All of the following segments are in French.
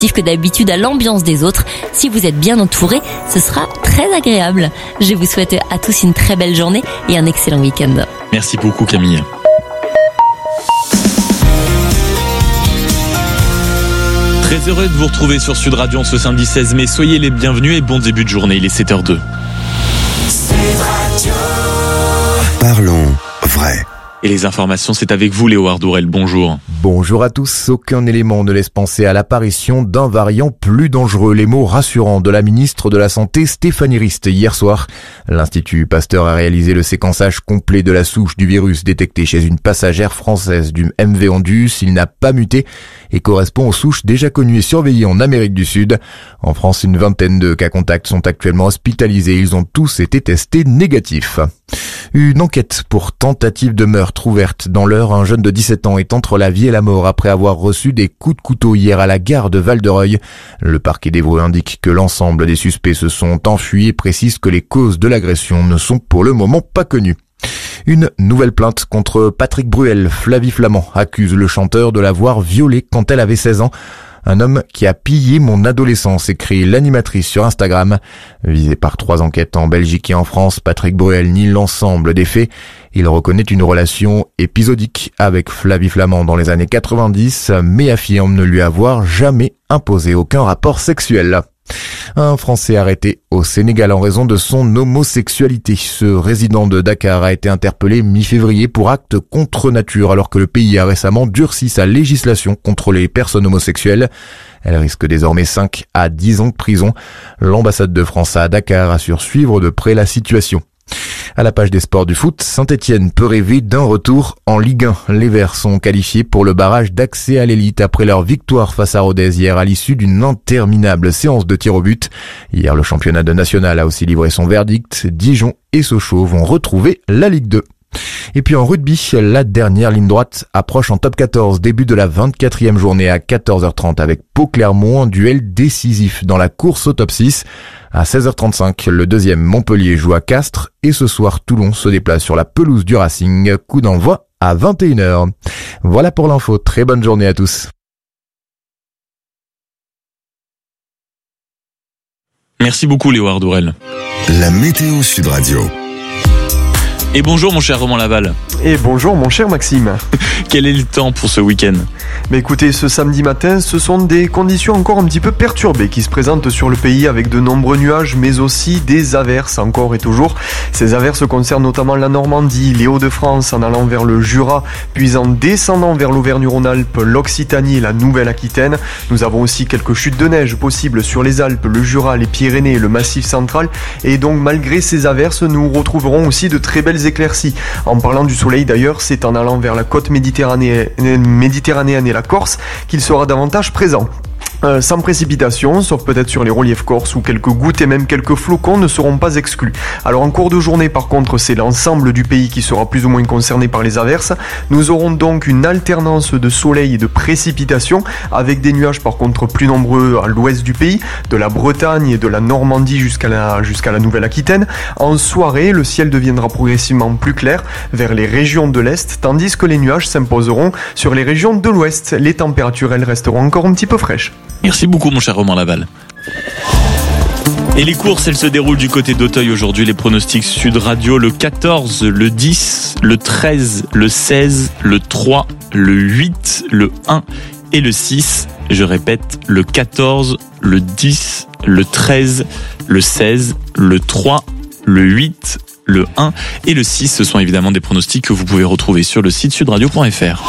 que d'habitude à l'ambiance des autres. Si vous êtes bien entouré, ce sera très agréable. Je vous souhaite à tous une très belle journée et un excellent week-end. Merci beaucoup Camille. Très heureux de vous retrouver sur Sud Radio en ce samedi 16 mai. Soyez les bienvenus et bon début de journée, il est 7h02. Parlons vrai. Et les informations, c'est avec vous Léo Ardourel, bonjour. Bonjour à tous. Aucun élément ne laisse penser à l'apparition d'un variant plus dangereux. Les mots rassurants de la ministre de la Santé Stéphanie Rist hier soir. L'Institut Pasteur a réalisé le séquençage complet de la souche du virus détectée chez une passagère française du MV Ondus. Il n'a pas muté et correspond aux souches déjà connues et surveillées en Amérique du Sud. En France, une vingtaine de cas contacts sont actuellement hospitalisés. Ils ont tous été testés négatifs. Une enquête pour tentative de meurtre ouverte dans l'Eure. Un jeune de 17 ans est entre la vie et la mort après avoir reçu des coups de couteau hier à la gare de Val-de-Reuil. Le parquet d'Évreux indique que l'ensemble des suspects se sont enfuis et précise que les causes de l'agression ne sont pour le moment pas connues. Une nouvelle plainte contre Patrick Bruel. Flavie Flament accuse le chanteur de l'avoir violée quand elle avait 16 ans. Un homme qui a pillé mon adolescence, écrit l'animatrice sur Instagram. Visé par 3 enquêtes en Belgique et en France, Patrick Bruel nie l'ensemble des faits. Il reconnaît une relation épisodique avec Flavie Flament dans les années 90, mais affirme ne lui avoir jamais imposé aucun rapport sexuel. Un Français arrêté au Sénégal en raison de son homosexualité. Ce résident de Dakar a été interpellé mi-février pour acte contre nature alors que le pays a récemment durci sa législation contre les personnes homosexuelles. Elle risque désormais 5 à 10 ans de prison. L'ambassade de France à Dakar assure suivre de près la situation. À la page des sports du foot, Saint-Étienne peut rêver d'un retour en Ligue 1. Les Verts sont qualifiés pour le barrage d'accès à l'élite après leur victoire face à Rodez hier à l'issue d'une interminable séance de tir au but. Hier, le championnat de national a aussi livré son verdict. Dijon et Sochaux vont retrouver la Ligue 2. Et puis en rugby, la dernière ligne droite approche en top 14, début de la 24e journée à 14h30 avec Pau-Clermont, un duel décisif dans la course au top 6. À 16h35, le deuxième Montpellier joue à Castres et ce soir Toulon se déplace sur la pelouse du Racing, coup d'envoi à 21h. Voilà pour l'info, très bonne journée à tous. Merci beaucoup Léo Ardourel. La météo Sud Radio. Et bonjour mon cher Romain Laval. Et bonjour mon cher Maxime. Quel est le temps pour ce week-end ? Mais écoutez, ce samedi matin, ce sont des conditions encore un petit peu perturbées qui se présentent sur le pays avec de nombreux nuages, mais aussi des averses encore et toujours. Ces averses concernent notamment la Normandie, les Hauts-de-France en allant vers le Jura, puis en descendant vers l'Auvergne-Rhône-Alpes, l'Occitanie et la Nouvelle-Aquitaine. Nous avons aussi quelques chutes de neige possibles sur les Alpes, le Jura, les Pyrénées et le Massif central. Et donc malgré ces averses, nous retrouverons aussi de très belles éclaircies. En parlant du soleil d'ailleurs, c'est en allant vers la côte méditerranéenne et la Corse qu'il sera davantage présent. Sans précipitation, sauf peut-être sur les reliefs corses où quelques gouttes et même quelques flocons ne seront pas exclus. Alors en cours de journée par contre, c'est l'ensemble du pays qui sera plus ou moins concerné par les averses. Nous aurons donc une alternance de soleil et de précipitations avec des nuages par contre plus nombreux à l'ouest du pays, de la Bretagne et de la Normandie jusqu'à la Nouvelle-Aquitaine. En soirée, le ciel deviendra progressivement plus clair vers les régions de l'Est, tandis que les nuages s'imposeront sur les régions de l'Ouest. Les températures, elles, resteront encore un petit peu fraîches. Merci beaucoup mon cher Romain Laval. Et les courses, elles se déroulent du côté d'Auteuil aujourd'hui. Les pronostics Sud Radio, le 14, le 10, le 13, le 16, le 3, le 8, le 1 et le 6. Je répète, le 14, le 10, le 13, le 16, le 3, le 8, le 1 et le 6. Ce sont évidemment des pronostics que vous pouvez retrouver sur le site sudradio.fr.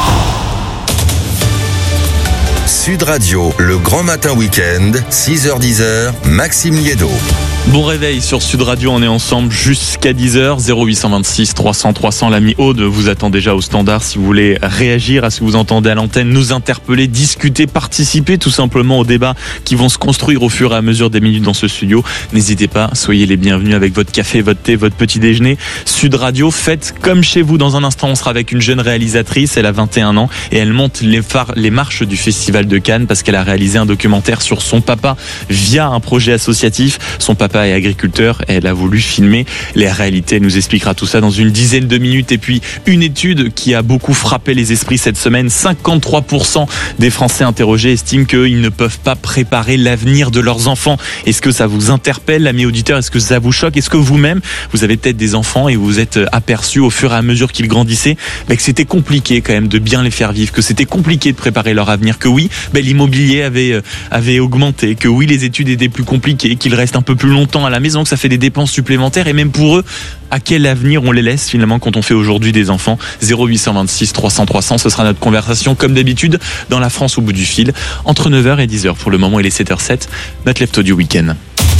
Sud Radio, le grand matin week-end, 6h-10h, Maxime Liédo. Bon réveil sur Sud Radio, on est ensemble jusqu'à 10h, 0826 300 300. L'ami Aude vous attend déjà au standard si vous voulez réagir à ce que vous entendez à l'antenne, nous interpeller, discuter, participer tout simplement aux débats qui vont se construire au fur et à mesure des minutes dans ce studio. N'hésitez pas, soyez les bienvenus avec votre café, votre thé, votre petit déjeuner. Sud Radio, faites comme chez vous. Dans un instant, on sera avec une jeune réalisatrice, elle a 21 ans et elle monte les marches du Festival de Cannes parce qu'elle a réalisé un documentaire sur son papa via un projet associatif. Son papa papa est agriculteur. Elle a voulu filmer les réalités. Elle nous expliquera tout ça dans une dizaine de minutes. Et puis, une étude qui a beaucoup frappé les esprits cette semaine. 53% des Français interrogés estiment qu'ils ne peuvent pas préparer l'avenir de leurs enfants. Est-ce que ça vous interpelle, amis auditeurs? Est-ce que ça vous choque? Est-ce que vous-même, vous avez peut-être des enfants et vous vous êtes aperçu au fur et à mesure qu'ils grandissaient que c'était compliqué quand même de bien les faire vivre, que c'était compliqué de préparer leur avenir, que oui, l'immobilier avait augmenté, que oui, les études étaient plus compliquées, qu'ils restent un peu plus longtemps à la maison, que ça fait des dépenses supplémentaires, et même pour eux, à quel avenir on les laisse finalement quand on fait aujourd'hui des enfants? 0826 300 300, ce sera notre conversation comme d'habitude dans La France au bout du fil, entre 9h et 10h. Pour le moment, il est 7h07, notre lève-tôt du week-end.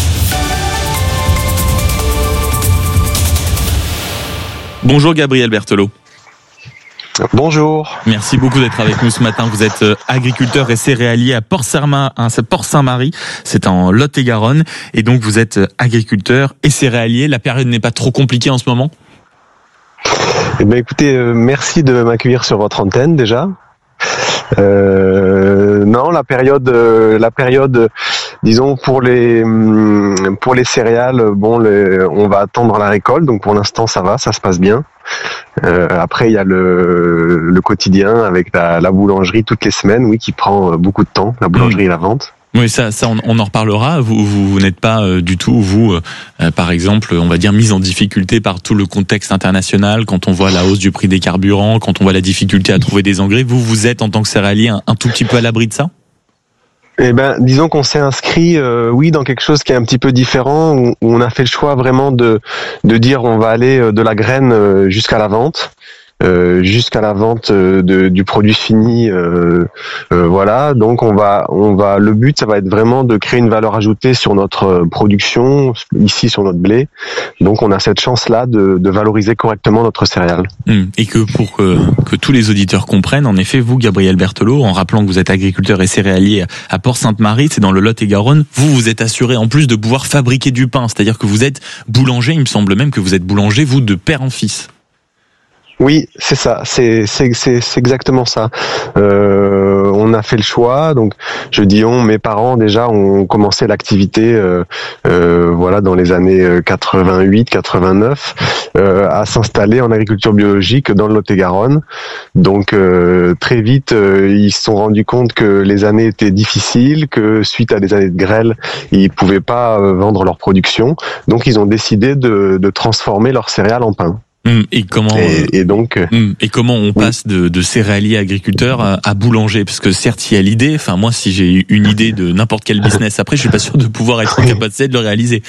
Bonjour Gabriel Berthelot. Bonjour. Merci beaucoup d'être avec nous ce matin. Vous êtes agriculteur et céréalier à Port-Saint-Marie, c'est en Lot-et-Garonne. Et donc vous êtes agriculteur et céréalier. La période n'est pas trop compliquée en ce moment? Eh bien, écoutez, merci de m'accueillir sur votre antenne déjà. Non, la période, disons pour les céréales, on va attendre la récolte, donc pour l'instant ça va, ça se passe bien. Après il y a le quotidien avec la boulangerie toutes les semaines, oui, qui prend beaucoup de temps, la boulangerie et la vente. Oui, ça, on en reparlera. Vous n'êtes pas du tout, vous, par exemple, on va dire, mis en difficulté par tout le contexte international, quand on voit la hausse du prix des carburants, quand on voit la difficulté à trouver des engrais. Vous êtes, en tant que céréalier, un tout petit peu à l'abri de ça? Eh ben, disons qu'on s'est inscrit, oui, dans quelque chose qui est un petit peu différent, où on a fait le choix vraiment de dire on va aller de la graine jusqu'à la vente. Jusqu'à la vente du produit fini, voilà. Donc le but, ça va être vraiment de créer une valeur ajoutée sur notre production, ici sur notre blé. Donc on a cette chance-là de valoriser correctement notre céréale. Et que pour que tous les auditeurs comprennent, en effet, vous, Gabriel Berthelot, en rappelant que vous êtes agriculteur et céréalier à Port-Sainte-Marie, c'est dans le Lot-et-Garonne, vous êtes assuré en plus de pouvoir fabriquer du pain, c'est-à-dire que vous êtes boulanger. Il me semble même que vous êtes boulanger, vous, de père en fils. Oui, c'est ça, c'est exactement ça. On a fait le choix, donc je dis mes parents déjà ont commencé l'activité, voilà, dans les années 88-89, à s'installer en agriculture biologique dans le Lot-et-Garonne. Donc très vite, ils se sont rendus compte que les années étaient difficiles, que suite à des années de grêle, ils pouvaient pas vendre leur production. Donc ils ont décidé de transformer leurs céréales en pain. Et comment on passe de céréalier à agriculteur à boulanger? Parce que certes, il y a l'idée. Enfin, moi, si j'ai une idée de n'importe quel business, après, je suis pas sûr de pouvoir être en capacité de le réaliser.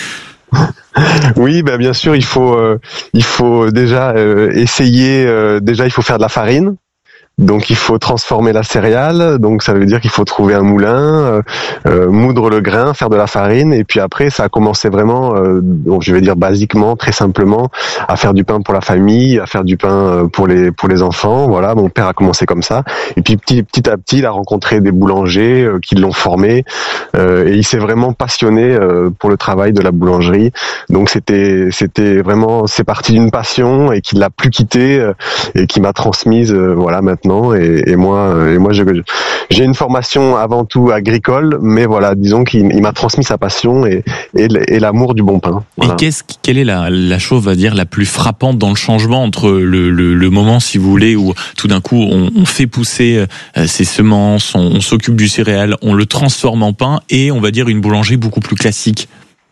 Oui, bien sûr, il faut déjà essayer. Déjà, il faut faire de la farine. Donc il faut transformer la céréale, donc ça veut dire qu'il faut trouver un moulin, moudre le grain, faire de la farine, et puis après ça a commencé vraiment, donc je vais dire basiquement, très simplement, à faire du pain pour la famille, à faire du pain pour les enfants. Voilà, mon père a commencé comme ça, et puis petit à petit il a rencontré des boulangers qui l'ont formé, et il s'est vraiment passionné pour le travail de la boulangerie. Donc c'était vraiment, c'est parti d'une passion et qui l'a plus quitté et qui m'a transmise, voilà, maintenant. Et moi j'ai une formation avant tout agricole, mais voilà, disons qu'il m'a transmis sa passion et l'amour du bon pain. Voilà. Et quelle est la chose, on va dire, la plus frappante dans le changement entre le moment, si vous voulez, où tout d'un coup on fait pousser ses semences, on s'occupe du céréal, on le transforme en pain, et on va dire une boulangerie beaucoup plus classique?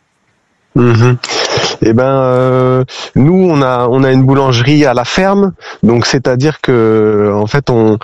Eh nous on a une boulangerie à la ferme, donc c'est-à-dire que en fait on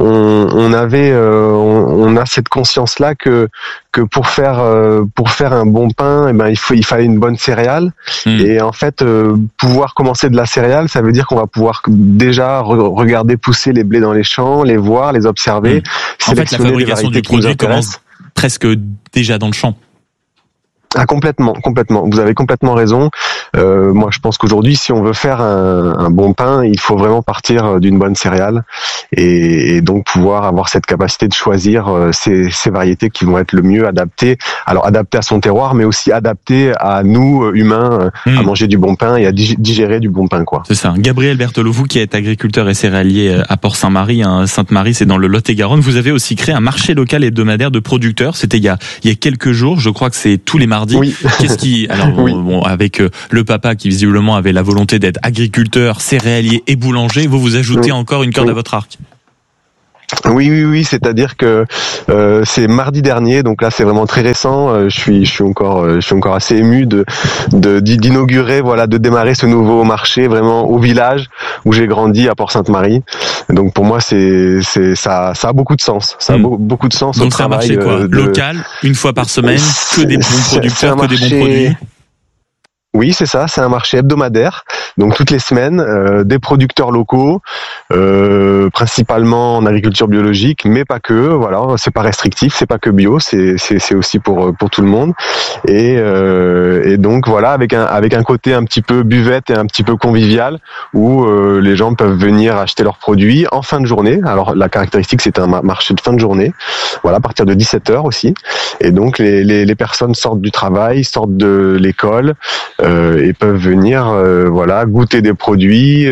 a cette conscience là que pour faire un bon pain, il fallait une bonne céréale. Et en fait pouvoir commencer de la céréale, ça veut dire qu'on va pouvoir déjà regarder pousser les blés dans les champs, les voir, les observer. En fait, la fabrication du produit commence presque déjà dans le champ. Ah, complètement. Vous avez complètement raison. Moi, je pense qu'aujourd'hui, si on veut faire un bon pain, il faut vraiment partir d'une bonne céréale et donc pouvoir avoir cette capacité de choisir ces variétés qui vont être le mieux adaptées. Alors, adaptées à son terroir, mais aussi adaptées à nous, humains, à manger du bon pain et à digérer du bon pain, quoi. C'est ça. Gabriel Berthelot, vous qui êtes agriculteur et céréalier à Port-Saint-Marie, Sainte-Marie, c'est dans le Lot-et-Garonne. Vous avez aussi créé un marché local hebdomadaire de producteurs. C'était il y a quelques jours. Je crois que c'est tous les mardis mardi. Oui. Qu'est-ce qui, alors Oui. bon, avec le papa qui visiblement avait la volonté d'être agriculteur, céréalier et boulanger, vous ajoutez encore une corde à votre arc. Oui, c'est-à-dire que c'est mardi dernier, donc là c'est vraiment très récent. Je suis encore assez ému d'inaugurer, voilà, de démarrer ce nouveau marché vraiment au village où j'ai grandi à Port-Sainte-Marie. Donc pour moi ça a beaucoup de sens. Ça a beaucoup de sens. Donc au travail. Donc c'est un marché quoi, local, une fois par semaine, que des bons producteurs, que des bons produits. Oui, c'est ça, c'est un marché hebdomadaire, donc toutes les semaines, des producteurs locaux, principalement en agriculture biologique, mais pas que, voilà, c'est pas restrictif, c'est pas que bio, c'est aussi pour tout le monde, et donc voilà, avec un côté un petit peu buvette et un petit peu convivial, où les gens peuvent venir acheter leurs produits en fin de journée. Alors la caractéristique, c'est un marché de fin de journée, voilà, à partir de 17h aussi, et donc les personnes sortent du travail, sortent de l'école, et peuvent venir voilà, goûter des produits,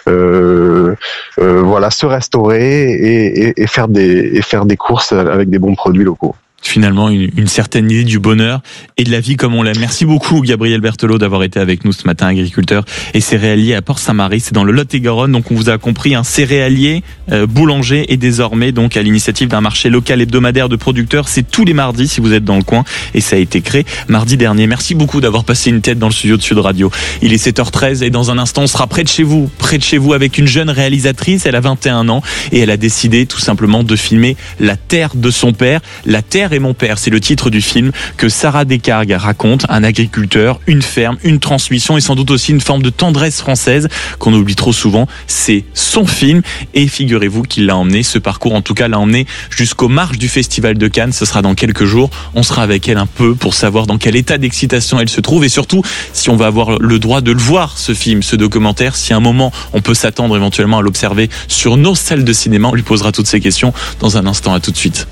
voilà, se restaurer et faire des courses avec des bons produits locaux. Finalement, une certaine idée du bonheur et de la vie comme on l'aime. Merci beaucoup Gabriel Berthelot d'avoir été avec nous ce matin, agriculteur et céréalier à Port-Saint-Marie. C'est dans le Lot-et-Garonne, donc on vous a compris, un céréalier, boulanger et désormais donc à l'initiative d'un marché local hebdomadaire de producteurs. C'est tous les mardis si vous êtes dans le coin et ça a été créé mardi dernier. Merci beaucoup d'avoir passé une tête dans le studio de Sud Radio. Il est 7h13 et dans un instant on sera près de chez vous avec une jeune réalisatrice. Elle a 21 ans et elle a décidé tout simplement de filmer la terre de son père, la terre et mon père, c'est le titre du film que Sarah Descargues raconte, un agriculteur, une ferme, une transmission et sans doute aussi une forme de tendresse française qu'on oublie trop souvent. C'est son film et figurez-vous qu'il l'a emmené, ce parcours en tout cas l'a emmené jusqu'aux marches du Festival de Cannes. Ce sera dans quelques jours. On sera avec elle un peu pour savoir dans quel état d'excitation elle se trouve et surtout si on va avoir le droit de le voir, ce film, ce documentaire. Si à un moment on peut s'attendre éventuellement à l'observer sur nos salles de cinéma, on lui posera toutes ces questions dans un instant. À tout de suite.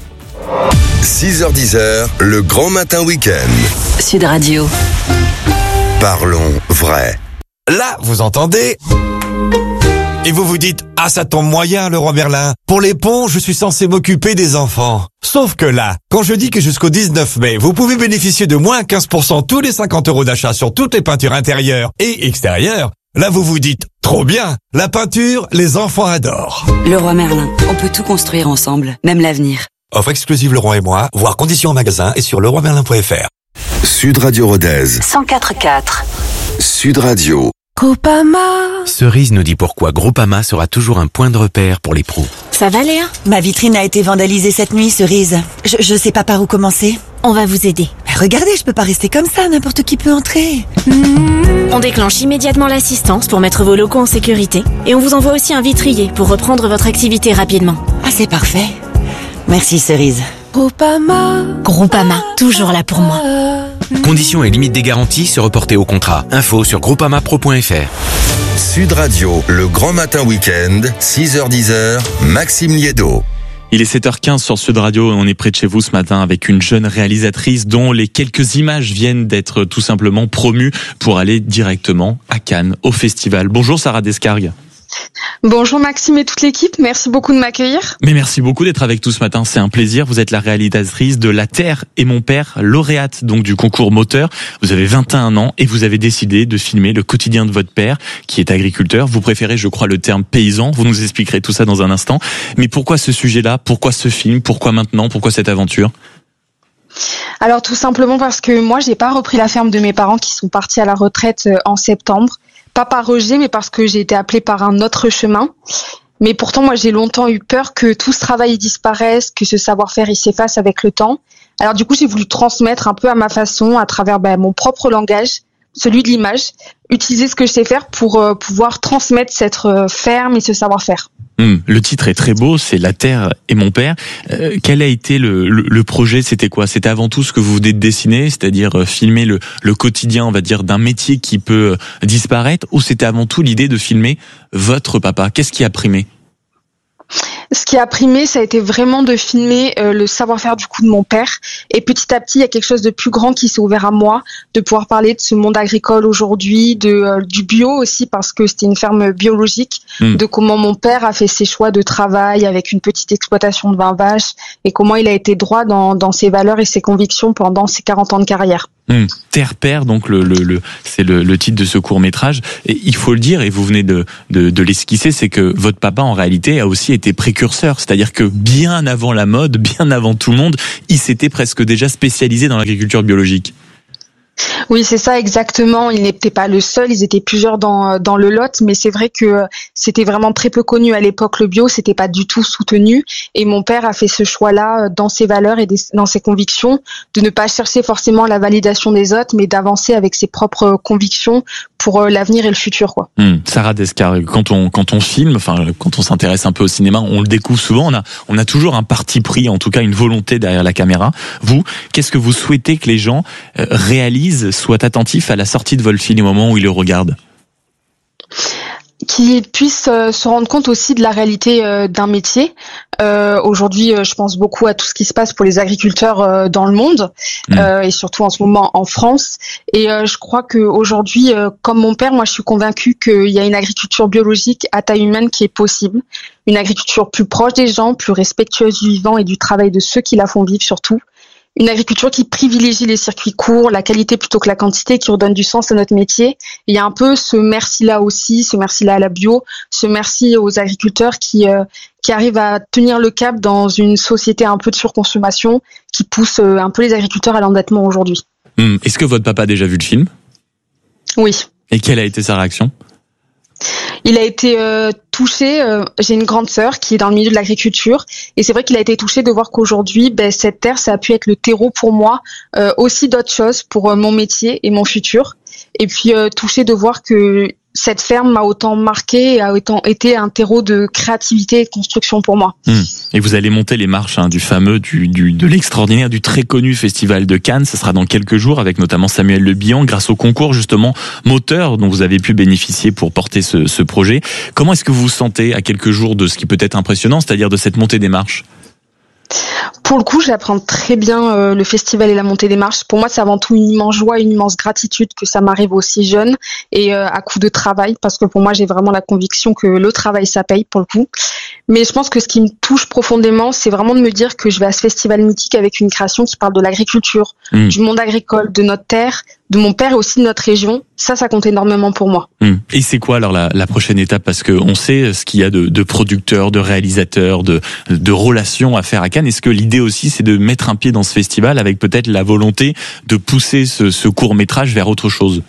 6h-10h, le grand matin week-end. Sud Radio. Parlons vrai. Là, vous entendez ? Et vous vous dites, ah ça tombe moyen Leroy Merlin. Pour les ponts, je suis censé m'occuper des enfants. Sauf que là, quand je dis que jusqu'au 19 mai, vous pouvez bénéficier de moins 15% tous les 50 € d'achat sur toutes les peintures intérieures et extérieures, là vous vous dites, trop bien, la peinture, les enfants adorent. Leroy Merlin, on peut tout construire ensemble, même l'avenir. Offre exclusive Leroy et moi, voir conditions en magasin et sur leroymerlin.fr. Sud Radio Rodez. 104.4. Sud Radio. Groupama. Cerise nous dit pourquoi Groupama sera toujours un point de repère pour les pros. Ça va Léa ? Ma vitrine a été vandalisée cette nuit, Cerise. Je sais pas par où commencer. On va vous aider. Regardez, je peux pas rester comme ça, n'importe qui peut entrer. On déclenche immédiatement l'assistance pour mettre vos locaux en sécurité et on vous envoie aussi un vitrier pour reprendre votre activité rapidement. Ah, c'est parfait. Merci Cerise. Groupama, toujours là pour moi. Conditions et limites des garanties se reporter au contrat. Info sur groupamapro.fr. Sud Radio, le grand matin week-end, 6h-10h, Maxime Liédo. Il est 7h15 sur Sud Radio et on est près de chez vous ce matin avec une jeune réalisatrice dont les quelques images viennent d'être tout simplement promues pour aller directement à Cannes, au festival. Bonjour Sarah Descargues. Bonjour Maxime et toute l'équipe, merci beaucoup de m'accueillir. Mais merci beaucoup d'être avec nous ce matin, c'est un plaisir. Vous êtes la réalisatrice de La Terre et mon père, lauréate donc du concours moteur. Vous avez 21 ans et vous avez décidé de filmer le quotidien de votre père qui est agriculteur. Vous préférez, je crois, le terme paysan. Vous nous expliquerez tout ça dans un instant. Mais pourquoi ce sujet-là ? Pourquoi ce film ? Pourquoi maintenant ? Pourquoi cette aventure ? Alors tout simplement parce que moi j'ai pas repris la ferme de mes parents qui sont partis à la retraite en septembre. Pas par rejet, mais parce que j'ai été appelée par un autre chemin. Mais pourtant, moi, j'ai longtemps eu peur que tout ce travail disparaisse, que ce savoir-faire il s'efface avec le temps. Alors du coup, j'ai voulu transmettre un peu à ma façon, à travers mon propre langage, celui de l'image, utiliser ce que je sais faire pour pouvoir transmettre cette ferme et ce savoir-faire. Le titre est très beau, c'est La Terre et mon père. Quel a été le projet ? C'était quoi ? C'était avant tout ce que vous venez de dessiner, c'est-à-dire filmer le quotidien, on va dire, d'un métier qui peut disparaître, ou c'était avant tout l'idée de filmer votre papa ? Qu'est-ce qui a primé ? Ce qui a primé, ça a été vraiment de filmer le savoir-faire du coup de mon père. Et petit à petit, il y a quelque chose de plus grand qui s'est ouvert à moi, de pouvoir parler de ce monde agricole aujourd'hui, du bio aussi, parce que c'était une ferme biologique, de comment mon père a fait ses choix de travail avec une petite exploitation de 20 vaches et comment il a été droit dans ses valeurs et ses convictions pendant ses 40 ans de carrière. Terre-Père, donc c'est le titre de ce court-métrage. Et il faut le dire, et vous venez de l'esquisser, c'est que votre papa, en réalité, a aussi été précurseur. C'est-à-dire que bien avant la mode, bien avant tout le monde, il s'était presque déjà spécialisé dans l'agriculture biologique. Oui, c'est ça exactement. Il n'était pas le seul, ils étaient plusieurs dans le Lot, mais c'est vrai que c'était vraiment très peu connu à l'époque, le bio, c'était pas du tout soutenu. Et mon père a fait ce choix-là dans ses valeurs et dans ses convictions, de ne pas chercher forcément la validation des autres, mais d'avancer avec ses propres convictions pour l'avenir et le futur, quoi. Sarah Descargues, quand on filme, enfin quand on s'intéresse un peu au cinéma, on le découvre souvent. On a toujours un parti pris, en tout cas une volonté derrière la caméra. Vous, qu'est-ce que vous souhaitez que les gens réalisent, soient attentifs à la sortie de votre film au moment où ils le regardent? Qu'ils puissent se rendre compte aussi de la réalité d'un métier. Aujourd'hui, je pense beaucoup à tout ce qui se passe pour les agriculteurs dans le monde et surtout en ce moment en France. Et je crois qu'aujourd'hui, comme mon père, moi je suis convaincue qu'il y a une agriculture biologique à taille humaine qui est possible. Une agriculture plus proche des gens, plus respectueuse du vivant et du travail de ceux qui la font vivre surtout. Une agriculture qui privilégie les circuits courts, la qualité plutôt que la quantité, qui redonne du sens à notre métier. Et il y a un peu ce merci-là aussi, ce merci-là à la bio, ce merci aux agriculteurs qui arrivent à tenir le cap dans une société un peu de surconsommation, qui pousse un peu les agriculteurs à l'endettement aujourd'hui. Est-ce que votre papa a déjà vu le film? Oui. Et quelle a été sa réaction? Il a été touché. J'ai une grande sœur qui est dans le milieu de l'agriculture et c'est vrai qu'il a été touché de voir qu'aujourd'hui, cette terre, ça a pu être le terreau pour moi, aussi d'autres choses pour mon métier et mon futur. Et puis touché de voir que cette ferme m'a autant marqué et a autant été un terreau de créativité et de construction pour moi. Et vous allez monter les marches du fameux, de l'extraordinaire, du très connu Festival de Cannes. Ce sera dans quelques jours avec notamment Samuel Le Bihan grâce au concours justement moteur dont vous avez pu bénéficier pour porter ce projet. Comment est-ce que vous vous sentez à quelques jours de ce qui peut être impressionnant, c'est-à-dire de cette montée des marches? Pour le coup, j'apprends très bien le festival et la montée des marches. Pour moi, c'est avant tout une immense joie, une immense gratitude que ça m'arrive aussi jeune et à coup de travail, parce que pour moi, j'ai vraiment la conviction que le travail, ça paye pour le coup. Mais je pense que ce qui me touche profondément, c'est vraiment de me dire que je vais à ce festival mythique avec une création qui parle de l'agriculture, du monde agricole, de notre terre, de mon père et aussi de notre région. Ça compte énormément pour moi. Et c'est quoi alors la prochaine étape? Parce que on sait ce qu'il y a de producteurs, de réalisateurs, de relations à faire à Cannes. Est-ce que l'idée aussi, c'est de mettre un pied dans ce festival avec peut-être la volonté de pousser ce court-métrage vers autre chose?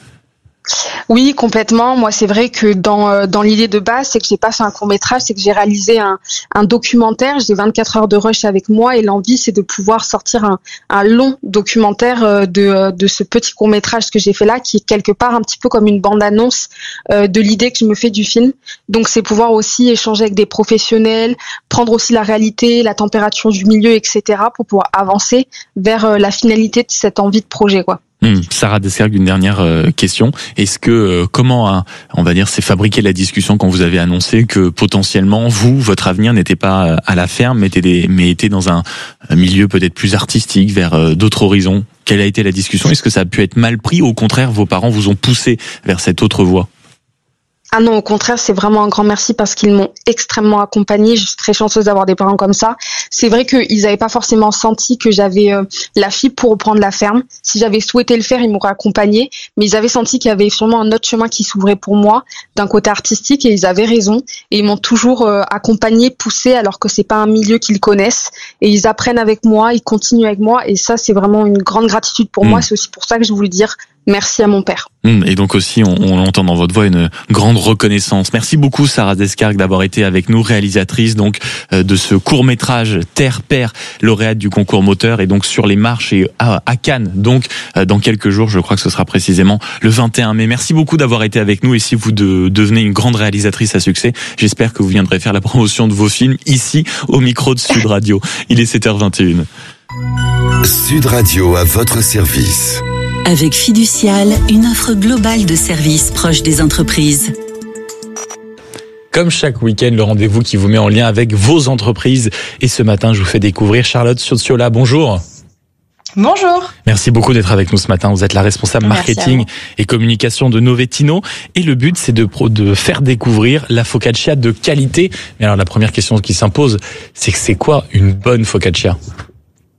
Oui, complètement. Moi, c'est vrai que dans l'idée de base, c'est que j'ai pas fait un court-métrage, c'est que j'ai réalisé un documentaire. J'ai 24 heures de rush avec moi et l'envie, c'est de pouvoir sortir un long documentaire de ce petit court-métrage que j'ai fait là, qui est quelque part un petit peu comme une bande-annonce de l'idée que je me fais du film. Donc, c'est pouvoir aussi échanger avec des professionnels, prendre aussi la réalité, la température du milieu, etc., pour pouvoir avancer vers la finalité de cette envie de projet, quoi. Sarah Descargues, une dernière question. Est-ce que comment on va dire s'est fabriquée la discussion quand vous avez annoncé que potentiellement votre avenir n'était pas à la ferme, mais était dans un milieu peut-être plus artistique, vers d'autres horizons? Quelle a été la discussion? Est-ce que ça a pu être mal pris ou au contraire vos parents vous ont poussé vers cette autre voie? Ah non, au contraire, c'est vraiment un grand merci parce qu'ils m'ont extrêmement accompagnée. Je suis très chanceuse d'avoir des parents comme ça. C'est vrai qu'ils n'avaient pas forcément senti que j'avais la fibre pour reprendre la ferme. Si j'avais souhaité le faire, ils m'auraient accompagnée. Mais ils avaient senti qu'il y avait sûrement un autre chemin qui s'ouvrait pour moi d'un côté artistique et ils avaient raison. Et ils m'ont toujours accompagnée, poussée alors que c'est pas un milieu qu'ils connaissent. Et ils apprennent avec moi, ils continuent avec moi. Et ça, c'est vraiment une grande gratitude pour moi. C'est aussi pour ça que je voulais dire merci à mon père. Et donc aussi, on entend dans votre voix une grande reconnaissance. Merci beaucoup Sarah Descargues d'avoir été avec nous, réalisatrice donc de ce court-métrage Terre-Père, lauréate du concours moteur et donc sur les marches et à Cannes. Donc dans quelques jours, je crois que ce sera précisément le 21 mai. Merci beaucoup d'avoir été avec nous et si vous devenez une grande réalisatrice à succès, j'espère que vous viendrez faire la promotion de vos films ici au micro de Sud Radio. Il est 7h21. Sud Radio à votre service. Avec Fiducial, une offre globale de services proches des entreprises. Comme chaque week-end, le rendez-vous qui vous met en lien avec vos entreprises. Et ce matin, je vous fais découvrir Charlotte Sociola. Bonjour. Bonjour. Merci beaucoup d'être avec nous ce matin. Vous êtes la responsable marketing et communication de Novetino. Et le but, c'est de faire découvrir la focaccia de qualité. Mais alors, la première question qui s'impose, c'est que c'est quoi une bonne focaccia ?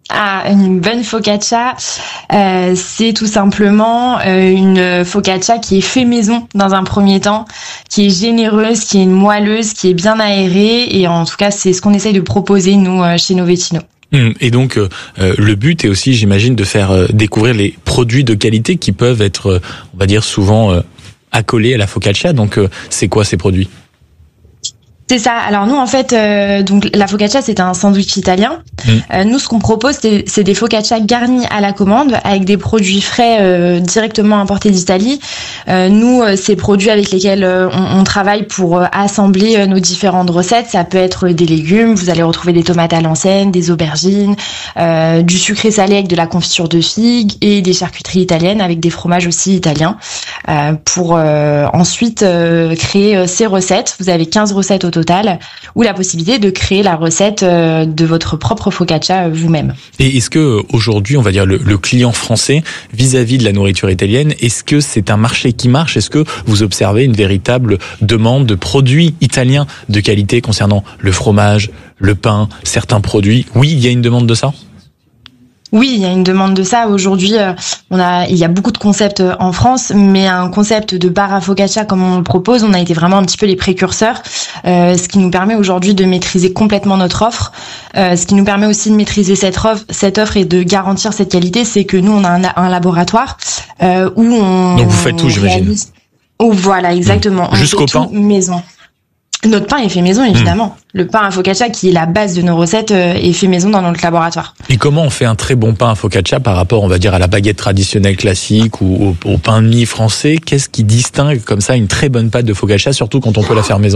Une bonne focaccia, c'est tout simplement une focaccia qui est fait maison dans un premier temps, qui est généreuse, qui est moelleuse, qui est bien aérée, et en tout cas c'est ce qu'on essaye de proposer nous chez Novetino. Et donc le but est aussi, j'imagine, de faire découvrir les produits de qualité qui peuvent être, on va dire, souvent accolés à la focaccia. Donc c'est quoi ces produits ? C'est ça. Alors nous, en fait, donc la focaccia, c'est un sandwich italien. Nous, ce qu'on propose, c'est des focaccia garnis à la commande avec des produits frais directement importés d'Italie. Nous, ces produits avec lesquels on travaille pour assembler nos différentes recettes, ça peut être des légumes. Vous allez retrouver des tomates à l'ancienne, des aubergines, du sucré salé avec de la confiture de figues et des charcuteries italiennes avec des fromages aussi italiens. Pour ensuite créer ces recettes. Vous avez 15 recettes au total, ou la possibilité de créer la recette de votre propre focaccia vous-même. Et est-ce que aujourd'hui, on va dire le client français vis-à-vis de la nourriture italienne, est-ce que c'est un marché qui marche ? Est-ce que vous observez une véritable demande de produits italiens de qualité concernant le fromage, le pain, certains produits ? Oui, il y a une demande de ça ? Oui, il y a une demande de ça. Aujourd'hui, il y a beaucoup de concepts en France, mais un concept de bar à focaccia comme on le propose, on a été vraiment un petit peu les précurseurs, ce qui nous permet aujourd'hui de maîtriser complètement notre offre. Ce qui nous permet aussi de maîtriser cette offre et de garantir cette qualité, c'est que nous, on a un laboratoire où on... Donc vous faites tout, j'imagine. Voilà, exactement. Jusqu'au pain maison. Notre pain est fait maison, évidemment. Le pain à focaccia, qui est la base de nos recettes, est fait maison dans notre laboratoire. Et comment on fait un très bon pain à focaccia par rapport, on va dire, à la baguette traditionnelle classique ou au pain de mie français ? Qu'est-ce qui distingue comme ça une très bonne pâte de focaccia, surtout quand on peut la faire maison ?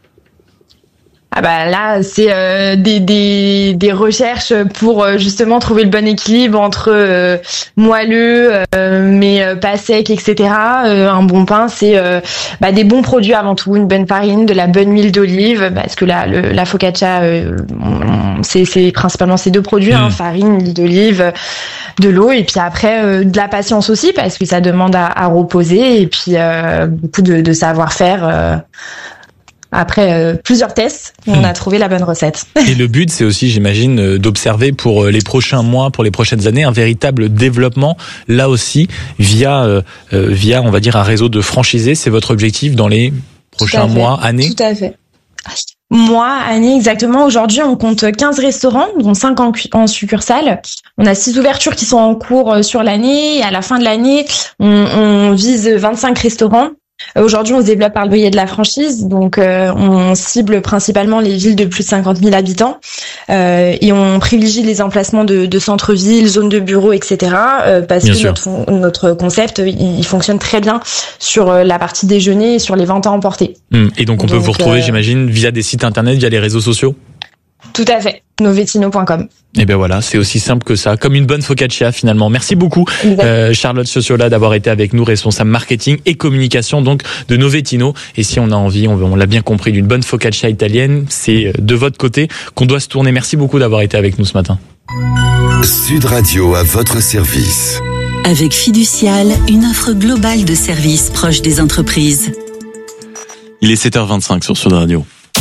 Là, c'est des recherches pour justement trouver le bon équilibre entre moelleux mais pas sec, etc. Un bon pain, c'est des bons produits avant tout, une bonne farine, de la bonne huile d'olive, parce que la focaccia, c'est principalement ces deux produits, farine, huile d'olive, de l'eau, et puis après de la patience aussi, parce que ça demande à reposer, et puis beaucoup de savoir-faire. Après plusieurs tests, on a trouvé la bonne recette. Et le but, c'est aussi, j'imagine, d'observer pour les prochains mois, pour les prochaines années, un véritable développement, là aussi, via, on va dire, un réseau de franchisés. C'est votre objectif dans les prochains mois, années ? Tout à fait. Mois, années, exactement. Aujourd'hui, on compte 15 restaurants, dont 5 en succursale. On a 6 ouvertures qui sont en cours sur l'année. Et à la fin de l'année, on vise 25 restaurants. Aujourd'hui, on se développe par le biais de la franchise, donc on cible principalement les villes de plus de 50 000 habitants et on privilégie les emplacements de centre-ville, zones de bureaux, etc. Parce que notre concept, il fonctionne très bien sur la partie déjeuner et sur les ventes à emporter. Et donc on peut vous retrouver, j'imagine, via des sites internet, via les réseaux sociaux ? Tout à fait, novetino.com. Et bien voilà, c'est aussi simple que ça, comme une bonne focaccia finalement. Merci beaucoup Charlotte Ciociola d'avoir été avec nous, responsable marketing et communication donc de Novetino. Et si on a envie, on l'a bien compris, d'une bonne focaccia italienne, c'est de votre côté qu'on doit se tourner. Merci beaucoup d'avoir été avec nous ce matin. Sud Radio à votre service. Avec Fiducial, une offre globale de services proches des entreprises. Il est 7h25 sur Sud Radio.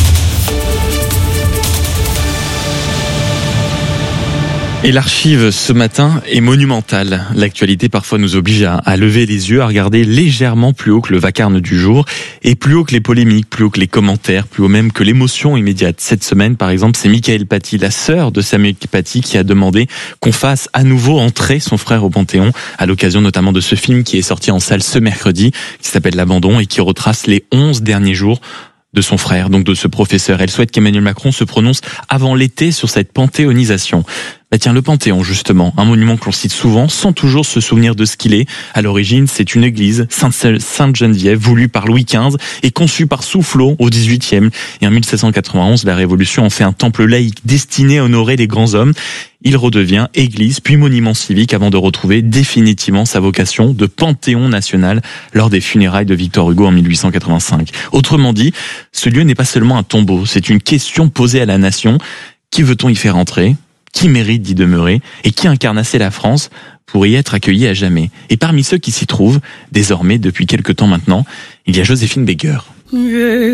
Et l'archive ce matin est monumentale. L'actualité parfois nous oblige à lever les yeux, à regarder légèrement plus haut que le vacarme du jour, et plus haut que les polémiques, plus haut que les commentaires, plus haut même que l'émotion immédiate. Cette semaine, par exemple, c'est Michael Paty, la sœur de Samuel Paty, qui a demandé qu'on fasse à nouveau entrer son frère au Panthéon, à l'occasion notamment de ce film qui est sorti en salle ce mercredi, qui s'appelle L'Abandon et qui retrace les 11 derniers jours de son frère, donc de ce professeur. Elle souhaite qu'Emmanuel Macron se prononce avant l'été sur cette panthéonisation. Tiens, le Panthéon, justement, un monument que l'on cite souvent, sans toujours se souvenir de ce qu'il est. À l'origine, c'est une église, Sainte-Geneviève, voulue par Louis XV et conçue par Soufflot au XVIIIe. Et en 1791, la Révolution en fait un temple laïque destiné à honorer les grands hommes. Il redevient église, puis monument civique, avant de retrouver définitivement sa vocation de Panthéon national lors des funérailles de Victor Hugo en 1885. Autrement dit, ce lieu n'est pas seulement un tombeau, c'est une question posée à la nation. Qui veut-on y faire entrer ? Qui mérite d'y demeurer et qui incarne assez la France pour y être accueilli à jamais. Et parmi ceux qui s'y trouvent, désormais depuis quelque temps maintenant, il y a Joséphine Baker.